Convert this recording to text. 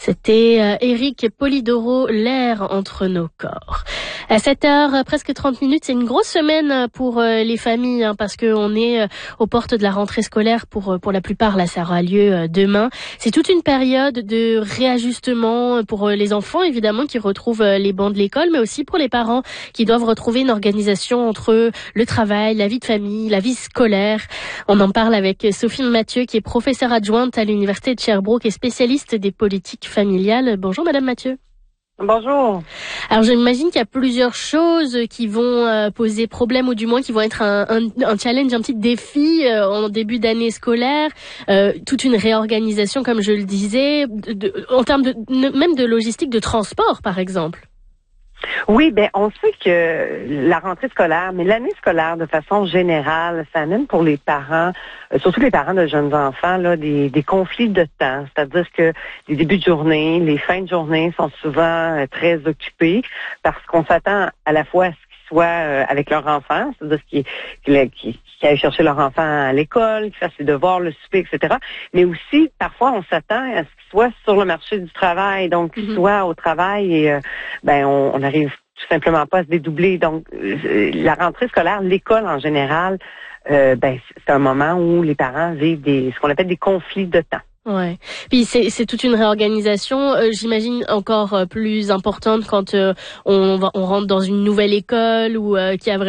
C'était Éric Polidoro, l'air entre nos corps. À 7h, presque 30 minutes, c'est une grosse semaine pour les familles, parce qu'on est aux portes de la rentrée scolaire pour la plupart. Là, ça aura lieu demain. C'est toute une période de réajustement pour les enfants, évidemment, qui retrouvent les bancs de l'école, mais aussi pour les parents qui doivent retrouver une organisation entre le travail, la vie de famille, la vie scolaire. On en parle avec Sophie Mathieu, qui est professeure adjointe à l'Université de Sherbrooke et spécialiste des politiques familiales. Bonjour Madame Mathieu. Bonjour. Alors j'imagine qu'il y a plusieurs choses qui vont poser problème, ou du moins qui vont être un challenge, un petit défi en début d'année scolaire, toute une réorganisation, comme je le disais, en termes même de logistique, de transport par exemple. Oui, on sait que la rentrée scolaire, mais l'année scolaire de façon générale, ça amène pour les parents, surtout les parents de jeunes enfants, là, des conflits de temps. C'est-à-dire que les débuts de journée, les fins de journée sont souvent très occupés parce qu'on s'attend à la fois à ce qu'ils soient avec leur enfant, c'est-à-dire qu'ils aillent chercher leur enfant à l'école, qu'ils fassent les devoirs, le souper, etc. Mais aussi, parfois, on s'attend à ce qu'ils soient sur le marché du travail, donc qu'ils soient au travail et on n'arrive tout simplement pas à se dédoubler. Donc, la rentrée scolaire, l'école en général, c'est un moment où les parents vivent ce qu'on appelle des conflits de temps. Ouais. Puis c'est toute une réorganisation, j'imagine encore plus importante quand on rentre dans une nouvelle école ou qui a vraiment